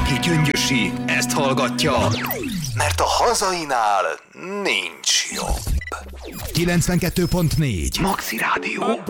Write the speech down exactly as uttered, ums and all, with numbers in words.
aki gyöngyösi, ezt hallgatja, mert a hazainál nincs jobb. kilencvenkettő pont négy Maxi Rádió.